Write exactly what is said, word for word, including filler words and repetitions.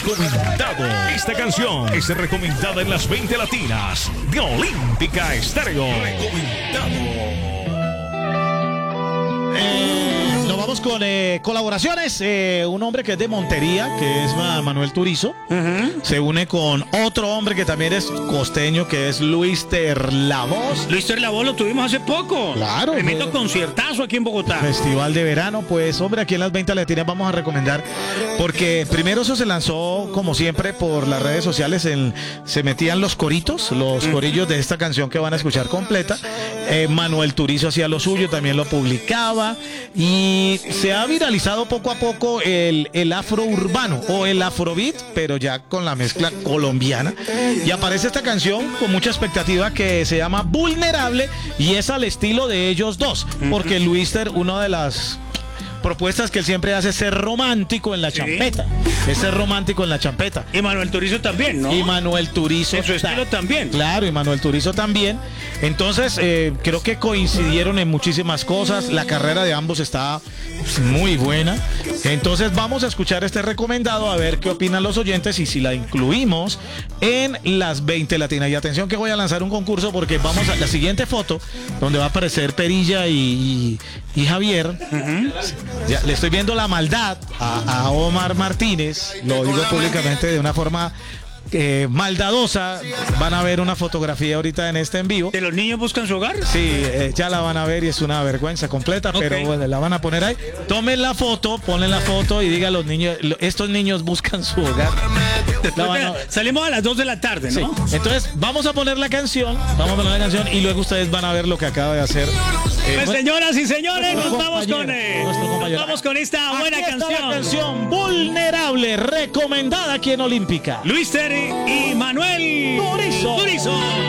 Recomendado. Esta canción es recomendada en las veinte latinas de Olímpica Estéreo. Recomendado. Eh, nos vamos con eh, colaboraciones. Eh, un hombre que es de Montería, que es Manuel Turizo, uh-huh. se une con otro hombre que también es costeño, que es Luister La Voz. Luister La Voz lo tuvimos hace poco. Claro. Tremendo fue... conciertazo aquí en Bogotá. Festival de verano. Pues, hombre, aquí en las veinte latinas vamos a recomendar, porque primero eso se lanzó, como siempre, por las redes sociales. En, se metían los coritos, los uh-huh. corillos de esta canción que van a escuchar completa. Eh, Manuel Turizo hacía lo suyo, también lo publicaba. Y se ha viralizado poco a poco el, el afro urbano o el afrobeat, pero ya con la mezcla colombiana. Y aparece esta canción con mucha expectativa que se llama Vulnerable y es al estilo de ellos dos. Porque Luister, una de las propuestas que él siempre hace es ser romántico en la champeta. Sí. Es ser romántico en la champeta. Y Manuel Turizo también, ¿no? Y Manuel Turizo. En su estilo ta- también. Claro, y Manuel Turizo también. Entonces, eh, creo que coincidieron en muchísimas cosas. La carrera de ambos está muy buena. Entonces, vamos a escuchar este recomendado a ver qué opinan los oyentes y si la incluimos en las veinte latinas. Y atención que voy a lanzar un concurso porque vamos a la siguiente foto donde va a aparecer Perilla y, y, y Javier. Uh-huh. Ya, le estoy viendo la maldad a, a Omar Martínez, lo digo públicamente de una forma eh, maldadosa. Van a ver una fotografía ahorita en este en vivo. ¿De los niños buscan su hogar? Sí, eh, ya la van a ver y es una vergüenza completa, okay. Pero bueno, la van a poner ahí. Tomen la foto, ponen la foto y digan los niños, estos niños buscan su hogar. A... Salimos a las dos de la tarde, ¿no? Sí. Entonces, vamos a poner la canción, vamos a poner la canción y luego ustedes van a ver lo que acaba de hacer. Eh, pues señoras y señores, nos vamos con eh, nos vamos con esta buena aquí está canción. La canción Vulnerable, recomendada aquí en Olímpica. Luister y Manuel